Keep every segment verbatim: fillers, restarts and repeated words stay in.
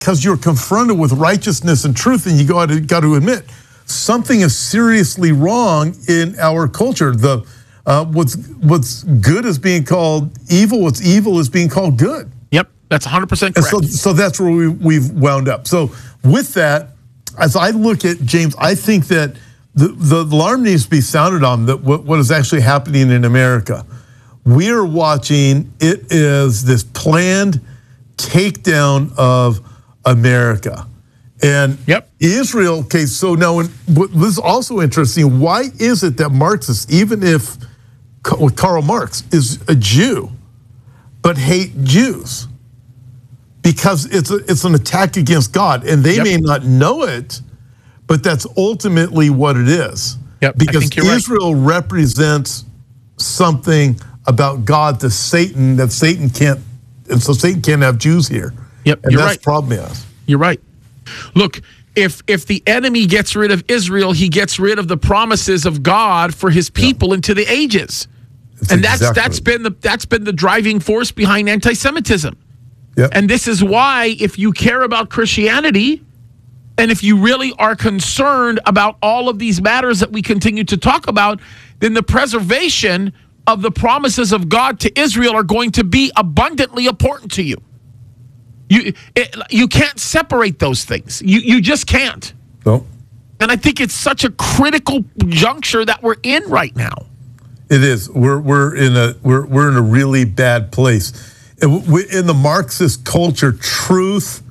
because you're confronted with righteousness and truth, and you got to, got to admit, something is seriously wrong in our culture. The uh, what's what's good is being called evil. What's evil is being called good. Yep, that's one hundred percent correct. And so, so that's where we, we've wound up. So with that, as I look at James, I think that the, the alarm needs to be sounded on that what, what is actually happening in America. We are watching, it is this planned takedown of America. And yep. Israel, okay, so now when, what this is also interesting, why is it that Marxists, even if Karl Marx is a Jew, but hate Jews? Because it's a, it's an attack against God, and they yep. may not know it, but that's ultimately what it is. Yep, because Israel right. represents something about God to Satan that Satan can't, and so Satan can't have Jews here. Yep, and you're that's right. the problem is. You're right. Look, if if the enemy gets rid of Israel, he gets rid of the promises of God for his people yeah. into the ages. It's and that's exactly. that's been the that's been the driving force behind anti-Semitism. Yep. And this is why, if you care about Christianity, and if you really are concerned about all of these matters that we continue to talk about, then the preservation of the promises of God to Israel are going to be abundantly important to you. You it, you can't separate those things. You you just can't. No. And I think it's such a critical juncture that we're in right now. It is. We're we're in a we're we're in a really bad place. In the Marxist culture, truth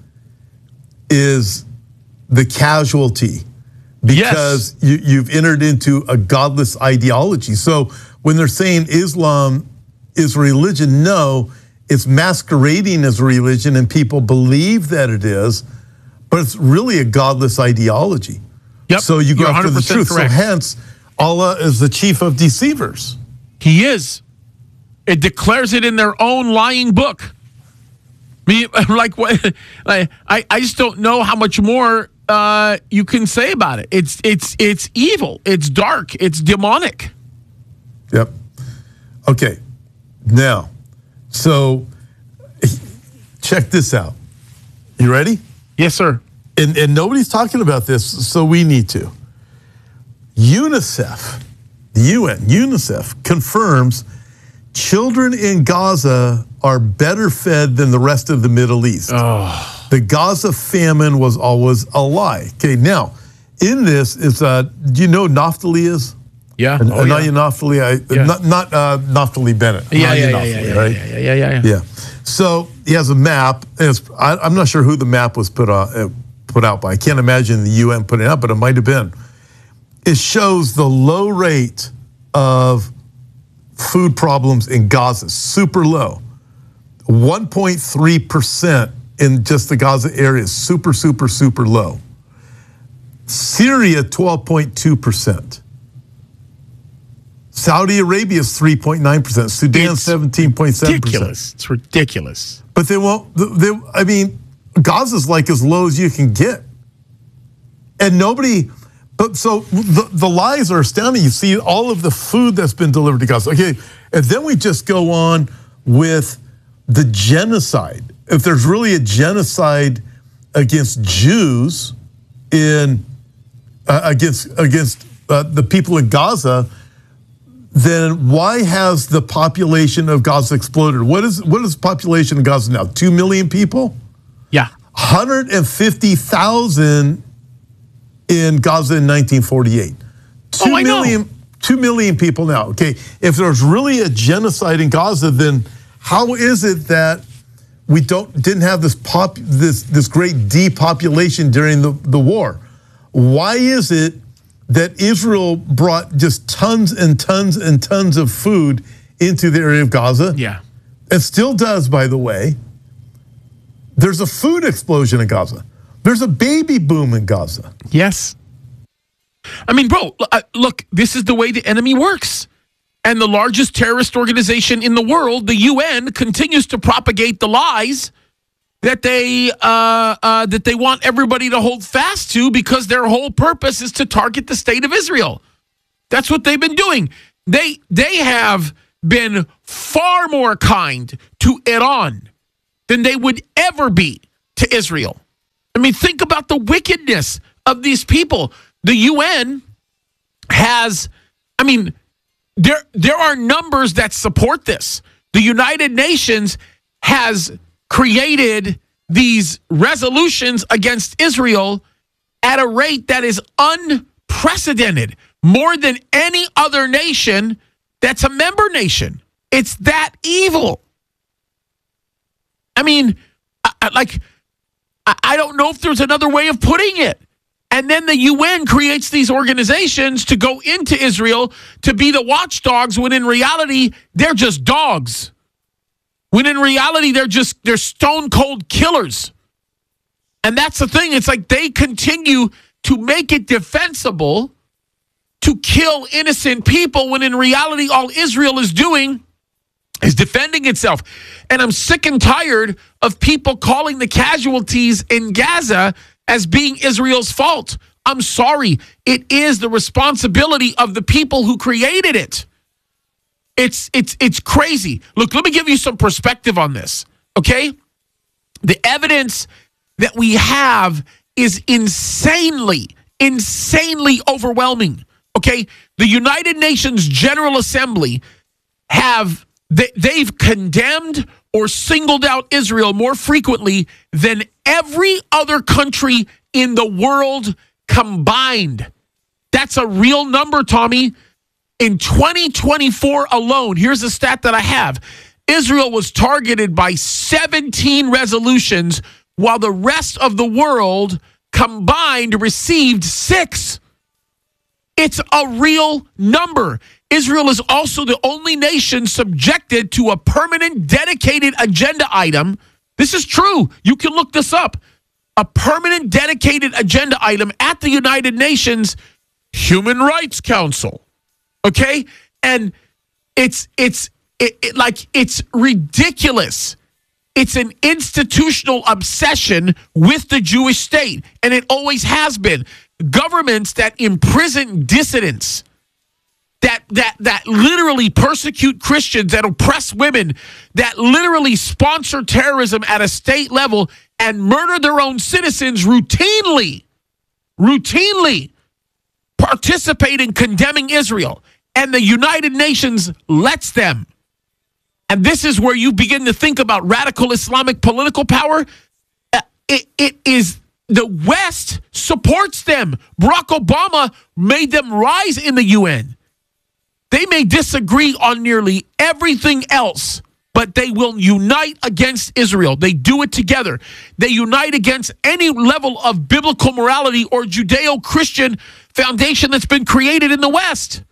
is the casualty because yes. you, you've entered into a godless ideology. So when they're saying Islam is religion, no, it's masquerading as religion and people believe that it is, but it's really a godless ideology. Yep. So you go You're after the truth. Correct. So hence, Allah is the chief of deceivers. He is. It declares it in their own lying book. I mean, like what? I I just don't know how much more uh, you can say about it. It's it's it's evil. It's dark. It's demonic. Yep. Okay. Now, so check this out. You ready? Yes, sir. And and nobody's talking about this, so we need to. UNICEF, the U N, UNICEF confirms children in Gaza are better fed than the rest of the Middle East. Oh. The Gaza famine was always a lie. Okay, now, in this is, uh, do you know who Naftali is? Yeah. An, oh, Anaya yeah. Naftali, I, yeah. not, not uh, Naftali Bennett. Yeah, yeah, Naftali, yeah, yeah, right? yeah, yeah, yeah, yeah, yeah. Yeah. So he has a map. And it's, I, I'm not sure who the map was put, on, uh, put out by. I can't imagine the U N putting it out, but it might have been. It shows the low rate of food problems in Gaza, super low. one point three percent in just the Gaza area, super, super, super low. Syria, twelve point two percent. Saudi Arabia is three point nine percent. Sudan, seventeen point seven percent. Ridiculous. It's ridiculous. But they won't, they, I mean, Gaza's like as low as you can get. And nobody, but so the, the lies are astounding. You see all of the food that's been delivered to Gaza. Okay, and then we just go on with the genocide. If there's really a genocide against Jews in uh, against against uh, the people in Gaza, then why has the population of Gaza exploded? What is what is the population of Gaza now? Two million people? Yeah, one hundred fifty thousand. In Gaza in nineteen forty-eight. Two oh, I million, know. two million people now. Okay, if there's really a genocide in Gaza, then how is it that we don't didn't have this pop this this great depopulation during the, the war? Why is it that Israel brought just tons and tons and tons of food into the area of Gaza? Yeah. It still does, by the way. There's a food explosion in Gaza. There's a baby boom in Gaza. Yes. I mean, bro, look, this is the way the enemy works. And the largest terrorist organization in the world, the U N, continues to propagate the lies that they uh, uh, that they want everybody to hold fast to because their whole purpose is to target the state of Israel. That's what they've been doing. They they have been far more kind to Iran than they would ever be to Israel. mean, think about the wickedness of these people. The U N has, I mean, there there are numbers that support this. The United Nations has created these resolutions against Israel at a rate that is unprecedented, more than any other nation that's a member nation. It's that evil. I mean, I, I, like, I, I don't know if there's another way of putting it. And then the U N creates these organizations to go into Israel to be the watchdogs when in reality, they're just dogs. When in reality, they're just, they're stone cold killers. And that's the thing. It's like they continue to make it defensible to kill innocent people when in reality, all Israel is doing is defending itself. And I'm sick and tired of people calling the casualties in Gaza as being Israel's fault. I'm sorry. It is the responsibility of the people who created it. It's it's it's crazy. Look, let me give you some perspective on this, okay? The evidence that we have is insanely, insanely overwhelming, okay? The United Nations General Assembly have, they, they've condemned or singled out Israel more frequently than every other country in the world combined. That's a real number, Tommy. In twenty twenty-four alone, here's a stat that I have. Israel was targeted by seventeen resolutions, while the rest of the world combined received six. It's a real number. Israel is also the only nation subjected to a permanent dedicated agenda item. This is true. You can look this up. A permanent dedicated agenda item at the United Nations Human Rights Council. Okay? And it's it's it, it, like it's ridiculous. It's an institutional obsession with the Jewish state, and it always has been. Governments that imprison dissidents, that that that literally persecute Christians, that oppress women, that literally sponsor terrorism at a state level and murder their own citizens routinely, routinely participate in condemning Israel. And the United Nations lets them. And this is where you begin to think about radical Islamic political power. Uh, it, it is the West supports them. Barack Obama made them rise in the U N. They may disagree on nearly everything else, but they will unite against Israel. They do it together. They unite against any level of biblical morality or Judeo-Christian foundation that's been created in the West.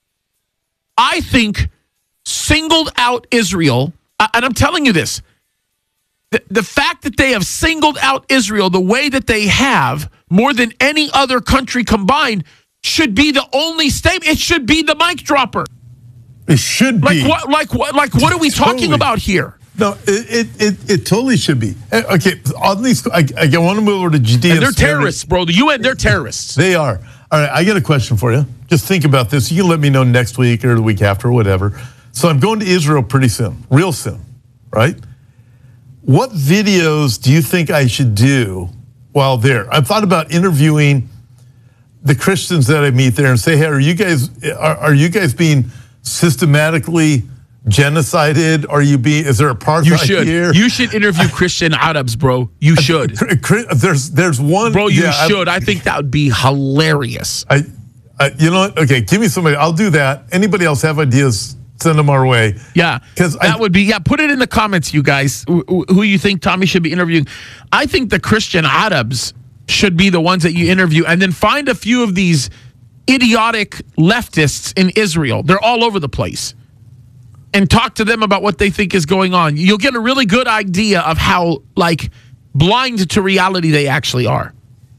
I think singled out Israel, and I'm telling you this, the, the fact that they have singled out Israel the way that they have, more than any other country combined, should be the only statement. It should be the mic dropper. It should be. Like what? Like what? Like what are we Totally. talking about here? No, it it, it, it totally should be. Okay, at least I, I want to move over to Judea. And they're terrorists, bro. The U N, they're terrorists. They are. All right, I got a question for you. Just think about this. You can let me know next week or the week after or whatever. So I'm going to Israel pretty soon, real soon, right? What videos do you think I should do while there? I've thought about interviewing the Christians that I meet there and say, hey, are you guys are, are you guys being systematically genocided? Are you being, is there apartheid You should. here? You should interview Christian Arabs, bro. You should. There's there's one. Bro, you yeah, should. I, I think that would be hilarious. I, I, you know what? Okay, give me somebody. I'll do that. Anybody else have ideas? Send them our way. Yeah, because that I, would be. Yeah, put it in the comments, you guys. Who, who you think Tommy should be interviewing? I think the Christian Arabs should be the ones that you interview, and then find a few of these idiotic leftists in Israel. They're all over the place. And talk to them about what they think is going on. You'll get a really good idea of how, like, blind to reality they actually are.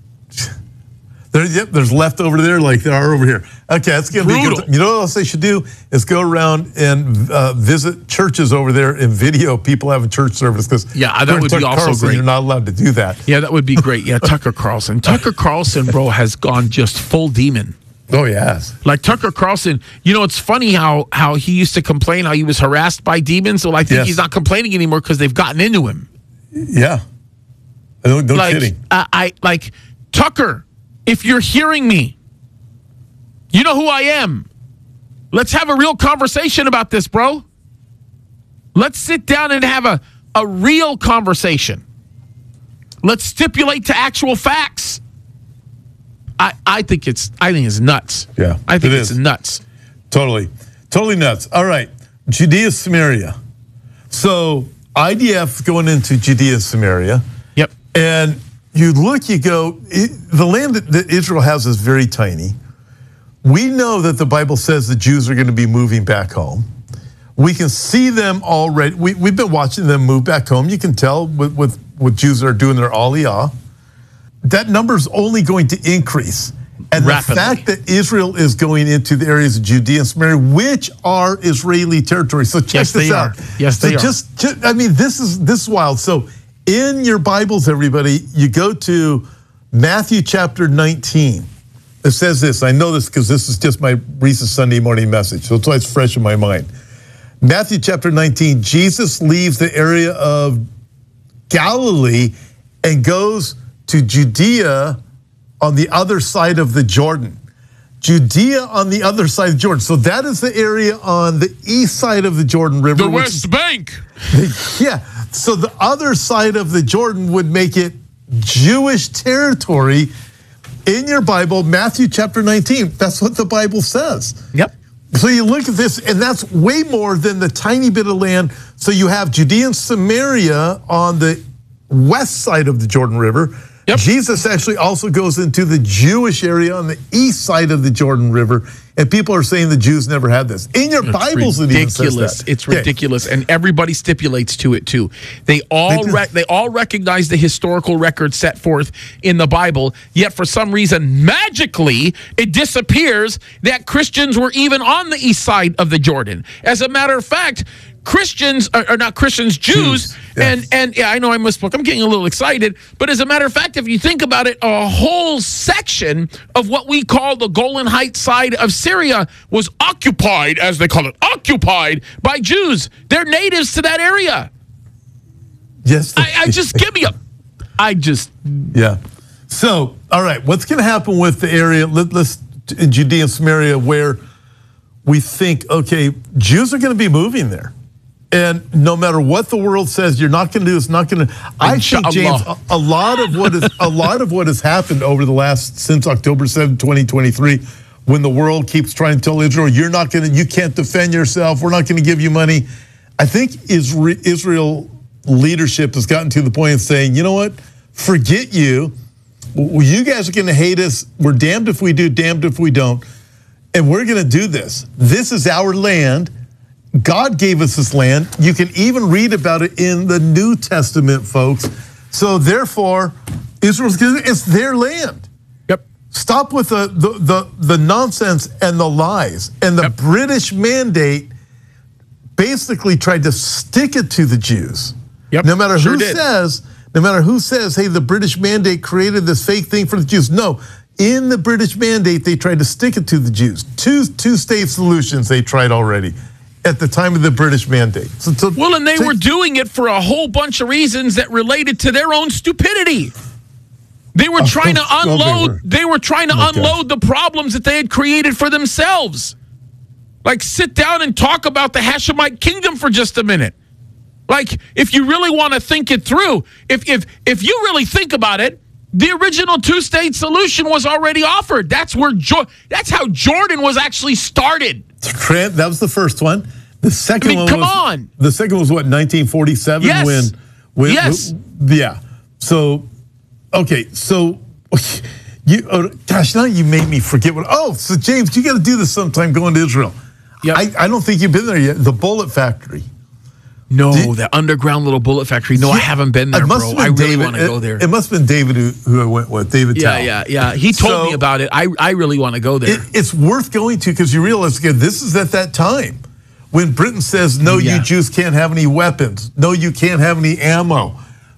There, yep, there's left over there like there are over here. Okay, that's gonna be good. You know what else they should do is go around and uh, visit churches over there and video people having church service. Because yeah, that would be also Carlson, great. You're not allowed to do that. Yeah, that would be great. Yeah, Tucker Carlson. Tucker Carlson, bro, has gone just full demon. Oh, yes. Like Tucker Carlson, you know, it's funny how how he used to complain how he was harassed by demons. Well, I think yes. he's not complaining anymore because they've gotten into him. Yeah. No, no like, kidding. I, I like Tucker. If you're hearing me, you know who I am. Let's have a real conversation about this, bro. Let's sit down and have a, a real conversation. Let's stipulate to actual facts. I, I think it's I think it's nuts. Yeah, I think it it's is. nuts. Totally. Totally nuts. All right. Judea, Samaria. So I D F going into Judea, Samaria. Yep. And you look, you go, it, the land that, that Israel has is very tiny. We know that the Bible says the Jews are going to be moving back home. We can see them already. We, we've been watching them move back home. You can tell with, with, with Jews that are doing their aliyah. That number's only going to increase. And Rapidly. The fact that Israel is going into the areas of Judea and Samaria, which are Israeli territory. So check Yes, this they out. are. Yes, so they just, are. Just, I mean, this is this is wild. So in your Bibles, everybody, you go to Matthew chapter nineteen. It says this. I know this because this is just my recent Sunday morning message. So it's why it's fresh in my mind. Matthew chapter nineteen, Jesus leaves the area of Galilee and goes to Judea on the other side of the Jordan. Judea on the other side of Jordan. So that is the area on the east side of the Jordan River. The West Bank. Yeah. So the other side of the Jordan would make it Jewish territory. In your Bible, Matthew chapter nineteen, that's what the Bible says. Yep. So you look at this, and that's way more than the tiny bit of land. So you have Judea and Samaria on the west side of the Jordan River. Yep. Jesus actually also goes into the Jewish area on the east side of the Jordan River, and people are saying the Jews never had this. In your It's Bibles, it even says ridiculous. that. It's Okay. ridiculous, and everybody stipulates to it too. They all They do. re- they all recognize the historical record set forth in the Bible. Yet, for some reason, magically, it disappears that Christians were even on the east side of the Jordan. As a matter of fact, Christians are, are not Christians, Jews, Jews, yeah. and and yeah, I know I misspoke. I'm getting a little excited, but as a matter of fact, if you think about it, a whole section of what we call the Golan Heights side of Syria was occupied, as they call it, occupied by Jews. They're natives to that area. Yes. I, I just give me a. I just Yeah. So, all right, what's going to happen with the area, let, let's, in Judea and Samaria, where we think, okay, Jews are going to be moving there. And no matter what the world says, you're not going to do, it's not going to. I think, James, a, a lot of what is a lot of what has happened over the last since October seventh, twenty twenty-three, when the world keeps trying to tell Israel, you're not going to, you can't defend yourself. We're not going to give you money. I think Israel, Israel leadership has gotten to the point of saying, you know what, forget you. You guys are going to hate us. We're damned if we do, damned if we don't. And we're going to do this. This is our land. God gave us this land. You can even read about it in the New Testament, folks. So therefore, Israel's gonna, it's their land. Yep. Stop with the the the, the nonsense and the lies. And the Yep. British mandate basically tried to stick it to the Jews. Yep. No matter Sure who did. says, no matter who says, hey, the British mandate created this fake thing for the Jews. No. In the British mandate, they tried to stick it to the Jews. Two two-state solutions they tried already at the time of the British mandate. So, so well, and they take, were doing it for a whole bunch of reasons that related to their own stupidity. They were trying to oh, they unload. were. They were trying to Oh, unload the problems that they had created for themselves. Like, sit down and talk about the Hashemite kingdom for just a minute. Like, if you really want to think it through, if if if you really think about it, the original two-state solution was already offered. That's where jo- that's how Jordan was actually started. That was the first one. The second I mean, one come was, on. The second was what, nineteen forty-seven? Yes. When, when, Yes. when- yeah. So, okay, so you, oh, gosh, now you made me forget what. Oh, so James, you got to do this sometime. Going to Israel. Yep. I, I don't think you've been there yet. The Bullet Factory. No, Did- the underground little bullet factory. No, I haven't been there, It must bro. have I been really David. want to go It- there. It, must have been David who, who I went with. David. yeah, Tao. yeah, yeah. He told So- me about it. I I really want to go there. It, it's worth going to because you realize again, this is at that time when Britain says, no, Yeah. you Jews can't have any weapons. No, you can't have any ammo.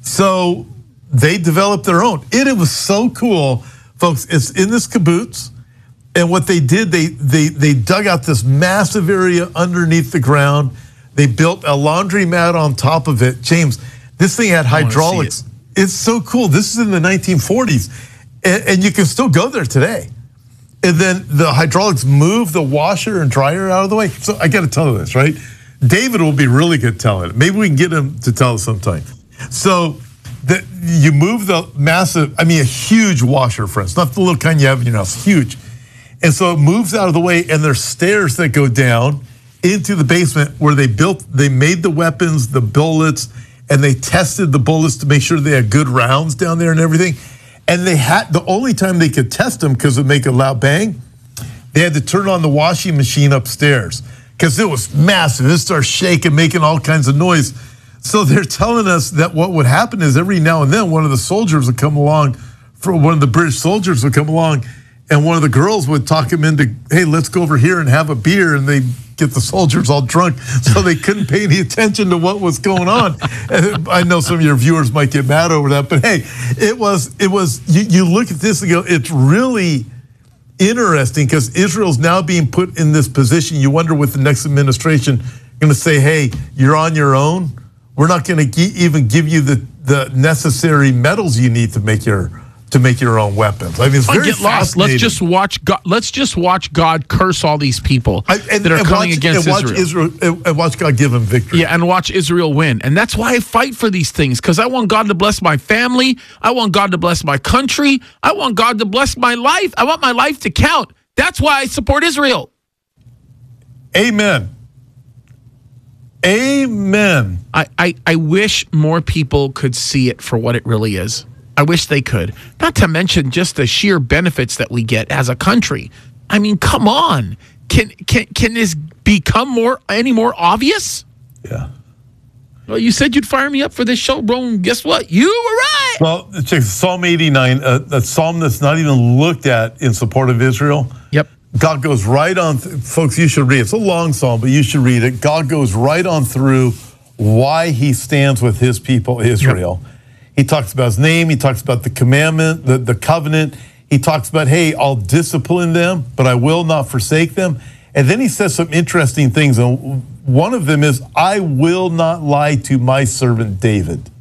So they developed their own. It, it was so cool, folks. It's in this kibbutz. And what they did, they they they dug out this massive area underneath the ground. They built a laundromat on top of it. James, this thing had wanna see hydraulics. It's so cool. This is in the nineteen forties, and, and you can still go there today. And then the hydraulics move the washer and dryer out of the way. So I got to tell you this, right? David will be really good telling it. Maybe we can get him to tell us sometime. So that you move the massive, I mean, a huge washer, friends, not the little kind you have in your house, huge. And so it moves out of the way, and there's stairs that go down into the basement where they built, they made the weapons, the bullets, and they tested the bullets to make sure they had good rounds down there and everything. And they had, the only time they could test them, because it would make a loud bang, they had to turn on the washing machine upstairs because it was massive. It started shaking, making all kinds of noise. So they're telling us that what would happen is every now and then one of the soldiers would come along, for one of the British soldiers would come along, and one of the girls would talk him into, hey, let's go over here and have a beer, and they get the soldiers all drunk, so they couldn't pay any attention to what was going on. And I know some of your viewers might get mad over that, but hey, it was, it was. You, you look at this and go, it's really interesting because Israel's now being put in this position. You wonder with the next administration going to say, hey, you're on your own. We're not going to even give you the, the necessary metals you need to make your to make your own weapons. I mean, it's very get lost. Let's just watch God. Let's just watch God curse all these people I, and, that are coming watch, against and watch Israel. Israel. And watch God give them victory. Yeah, and watch Israel win. And that's why I fight for these things, because I want God to bless my family. I want God to bless my country. I want God to bless my life. I want my life to count. That's why I support Israel. Amen. Amen. I, I, I wish more people could see it for what it really is. I wish they could. Not to mention just the sheer benefits that we get as a country. I mean, come on. Can can can this become more any more obvious? Yeah. Well, you said you'd fire me up for this show, bro, and guess what? You were right. Well, check Psalm eighty-nine, a, a psalm that's not even looked at in support of Israel. Yep. God goes right on, th- folks, you should read it. It's a long psalm, but you should read it. God goes right on through why he stands with his people, Israel. Yep. He talks about his name. He talks about the commandment, the, the covenant. He talks about, hey, I'll discipline them, but I will not forsake them. And then he says some interesting things. And one of them is, I will not lie to my servant David.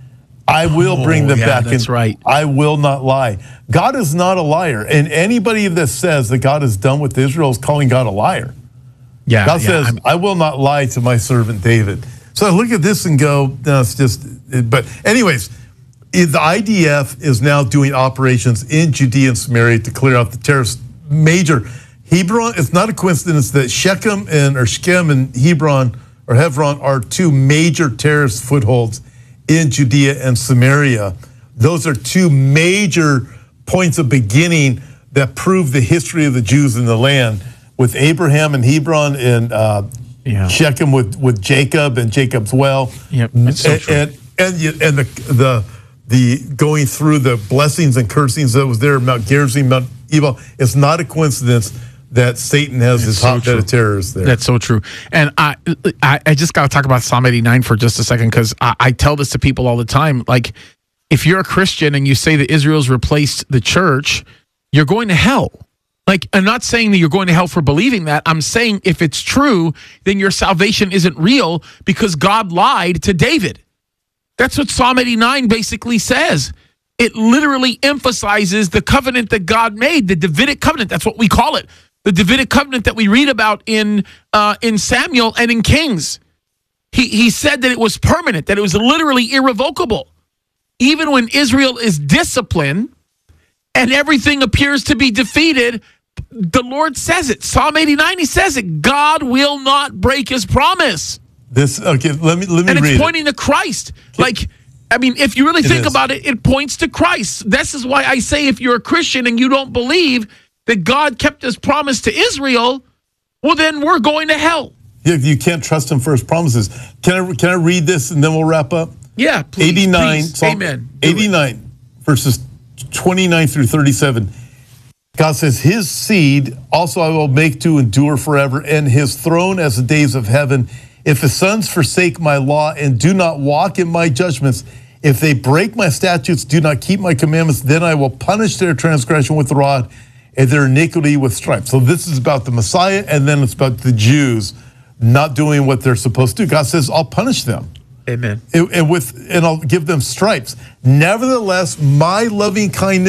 I will oh, bring them yeah, back. That's in. right. I will not lie. God is not a liar. And anybody that says that God is done with Israel is calling God a liar. Yeah, God yeah, says, I'm, I will not lie to my servant David. So I look at this and go, no, it's just, but anyways, the I D F is now doing operations in Judea and Samaria to clear out the terrorist major. Hebron, it's not a coincidence that Shechem and or Shechem and Hebron or Hebron are two major terrorist footholds in Judea and Samaria. Those are two major points of beginning that prove the history of the Jews in the land, with Abraham and Hebron and uh, yeah. Shechem with, with Jacob and Jacob's well. Yep, that's so true. And, and, and, and the, the the going through the blessings and cursings that was there, Mount Gerizim, Mount Ebal. It's not a coincidence that Satan has his hotbed of terrorists there. That's so true. And I I, I just got to talk about Psalm eighty-nine for just a second, because I, I tell this to people all the time. Like, if you're a Christian and you say that Israel's replaced the church, you're going to hell. Like, I'm not saying that you're going to hell for believing that. I'm saying if it's true, then your salvation isn't real because God lied to David. That's what Psalm eighty-nine basically says. It literally emphasizes the covenant that God made, the Davidic covenant. That's what we call it. The Davidic covenant that we read about in uh, in Samuel and in Kings. He, he said that it was permanent, that it was literally irrevocable. Even when Israel is disciplined and everything appears to be defeated, the Lord says it. Psalm eighty-nine, he says it. God will not break his promise. This okay. Let me let me and it's read pointing it. to Christ. Like, I mean, if you really It think is. about it, it points to Christ. This is why I say, if you're a Christian and you don't believe that God kept his promise to Israel, well, then we're going to hell. Yeah, you can't trust him for his promises. Can I can I read this and then we'll wrap up? Yeah, please. eighty-nine. Please. Psalm Amen. Do eighty-nine it. Verses twenty-nine through thirty-seven. God says, his seed also I will make to endure forever, and his throne as the days of heaven. If the sons forsake my law and do not walk in my judgments, if they break my statutes, do not keep my commandments, then I will punish their transgression with the rod and their iniquity with stripes. So this is about the Messiah, and then it's about the Jews not doing what they're supposed to do. God says, I'll punish them. Amen. And, and with and I'll give them stripes. Nevertheless, my loving kindness